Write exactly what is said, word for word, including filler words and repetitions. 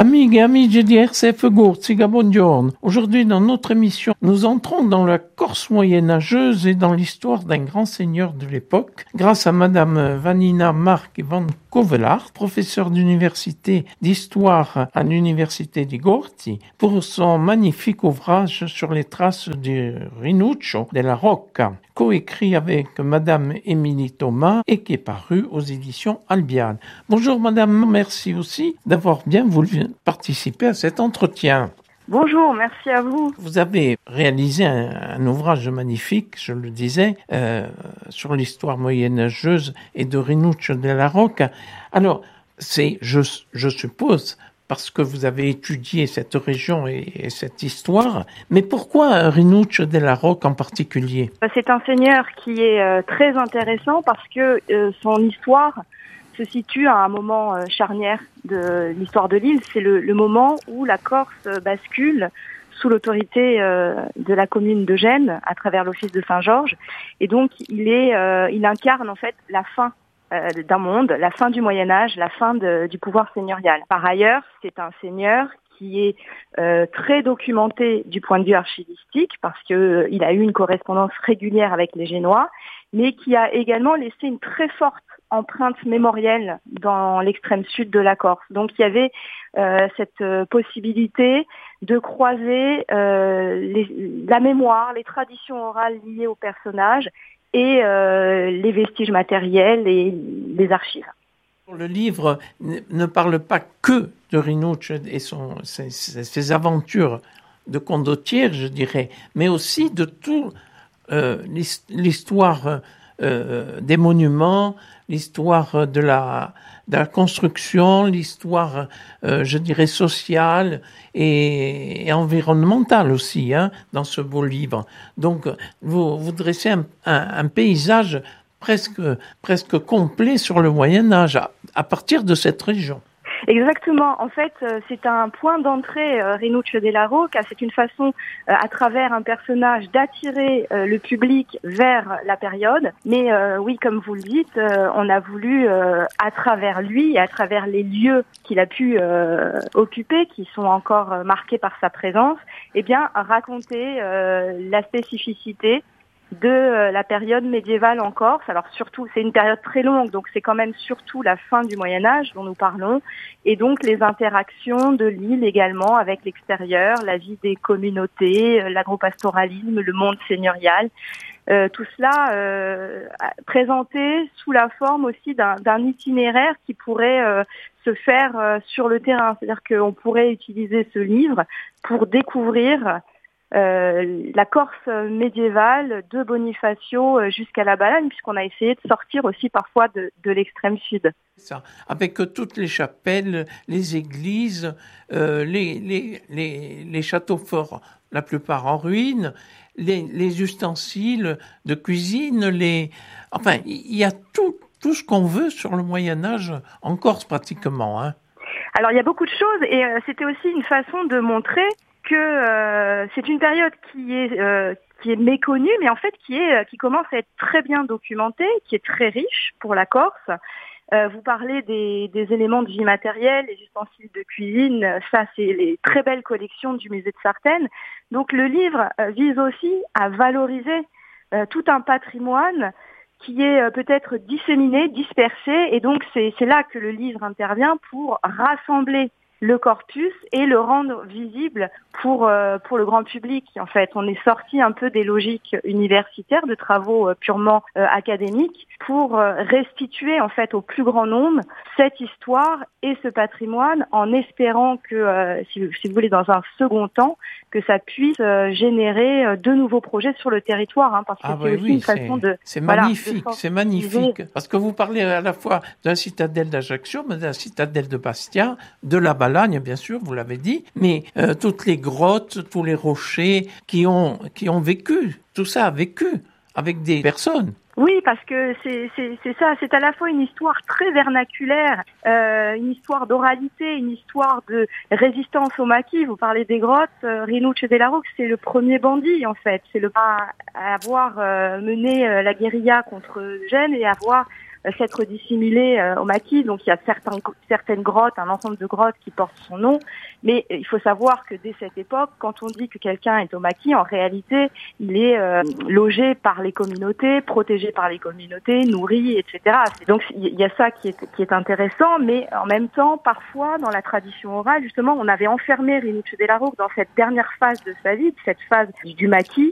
Amiche et amici di R C F Gorzica, buongiorno. Aujourd'hui, dans notre émission, nous entrons dans la Corse moyenâgeuse et dans l'histoire d'un grand seigneur de l'époque, grâce à Madame Vanina Mark van Covelart, professeure d'université d'histoire à l'université di Gorzi, pour son magnifique ouvrage sur les traces du Rinuccio della Rocca, coécrit avec Madame Émilie Thomas et qui est paru aux éditions Albiane. Bonjour Madame, merci aussi d'avoir bien voulu participer à cet entretien. Bonjour, merci à vous. Vous avez réalisé un, un ouvrage magnifique, je le disais, euh, sur l'histoire moyenâgeuse et de Rinuccio della Rocca. Alors, c'est, je, je suppose, parce que vous avez étudié cette région et, et cette histoire, mais pourquoi Rinuccio della Rocca en particulier? C'est un seigneur qui est euh, très intéressant parce que euh, son histoire se situe à un moment euh, charnière de l'histoire de l'île. C'est le, le moment où la Corse bascule sous l'autorité euh, de la commune de Gênes à travers l'office de Saint-Georges. Et donc, il est, euh, il incarne en fait la fin euh, d'un monde, la fin du Moyen-Âge, la fin de, du pouvoir seigneurial. Par ailleurs, c'est un seigneur qui est euh, très documenté du point de vue archivistique parce que euh, il a eu une correspondance régulière avec les Génois, mais qui a également laissé une très forte empreinte mémorielle dans l'extrême sud de la Corse. Donc il y avait euh, cette euh, possibilité de croiser euh, les, la mémoire, les traditions orales liées au personnage et euh, les vestiges matériels et les archives. Le livre ne parle pas que de Rinuccio et son, ses, ses aventures de condottiere, je dirais, mais aussi de toute euh, l'histoire euh, des monuments, l'histoire de la, de la construction, l'histoire, euh, je dirais, sociale et, et environnementale aussi, hein, dans ce beau livre. Donc, vous, vous dressez un, un, un paysage presque, presque complet sur le Moyen-Âge, à, à partir de cette région. Exactement. En fait, c'est un point d'entrée, euh, Rinuccio della Rocca. C'est une façon, euh, à travers un personnage, d'attirer euh, le public vers la période. Mais euh, oui, comme vous le dites, euh, on a voulu, euh, à travers lui et à travers les lieux qu'il a pu euh, occuper, qui sont encore euh, marqués par sa présence, eh bien, raconter euh, la spécificité de la période médiévale en Corse. Alors surtout, c'est une période très longue, donc c'est quand même surtout la fin du Moyen-Âge dont nous parlons, et donc les interactions de l'île également avec l'extérieur, la vie des communautés, l'agropastoralisme, le monde seigneurial, euh, tout cela euh, présenté sous la forme aussi d'un, d'un itinéraire qui pourrait euh, se faire euh, sur le terrain. C'est-à-dire qu'on pourrait utiliser ce livre pour découvrir Euh, la Corse médiévale de Bonifacio jusqu'à la Balagne, puisqu'on a essayé de sortir aussi parfois de, de l'extrême sud. Ça, avec toutes les chapelles, les églises, euh, les, les, les, les châteaux forts, la plupart en ruine, les, les ustensiles de cuisine, les, enfin, il y a tout, tout ce qu'on veut sur le Moyen-Âge en Corse pratiquement, hein. Alors il y a beaucoup de choses et euh, c'était aussi une façon de montrer que euh, c'est une période qui est euh, qui est méconnue, mais en fait qui est qui commence à être très bien documentée, qui est très riche pour la Corse. Euh, vous parlez des, des éléments de vie matérielle, les ustensiles de cuisine, ça c'est les très belles collections du musée de Sartène. Donc le livre euh, vise aussi à valoriser euh, tout un patrimoine qui est euh, peut-être disséminé, dispersé, et donc c'est, c'est là que le livre intervient pour rassembler le corpus et le rendre visible pour euh, pour le grand public. En fait, on est sorti un peu des logiques universitaires, de travaux euh, purement euh, académiques, pour euh, restituer en fait au plus grand nombre cette histoire et ce patrimoine, en espérant que, euh, si, si vous voulez, dans un second temps, que ça puisse euh, générer euh, de nouveaux projets sur le territoire, hein, parce que ah c'est oui, aussi oui, une façon c'est, de c'est voilà, magnifique, de c'est magnifique, parce que vous parlez à la fois de la citadelle d'Ajaccio, mais de la citadelle de Bastia, de la Balagne, bien sûr, vous l'avez dit, mais euh, toutes les grottes, tous les rochers qui ont qui ont vécu, tout ça a vécu avec des personnes. Oui, parce que c'est, c'est, c'est ça, c'est à la fois une histoire très vernaculaire, euh, une histoire d'oralité, une histoire de résistance au maquis. Vous parlez des grottes, euh, Rinuccio della Rocca, c'est le premier bandit en fait, c'est le à, à avoir euh, mené euh, la guérilla contre Gênes et avoir s'être dissimulé euh, au maquis. Donc il y a certains, certaines grottes, un ensemble de grottes qui portent son nom. Mais il faut savoir que dès cette époque, quand on dit que quelqu'un est au maquis, en réalité, il est euh, logé par les communautés, protégé par les communautés, nourri, et cetera. Donc il y a ça qui est, qui est intéressant, mais en même temps, parfois, dans la tradition orale, justement, on avait enfermé Rinuccio della Rocca dans cette dernière phase de sa vie, cette phase du maquis,